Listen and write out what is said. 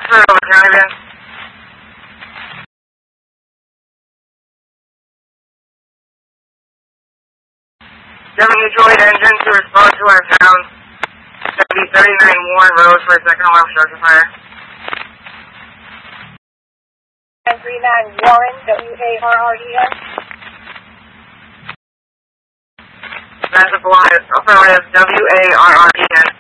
Hello, County. W Droid engine to respond to our sound. 7039 Warren Road for a second alarm structure fire. 939 Warren, W-A-R-R-E-N. That's affirmative, W-A-R-R-E-N.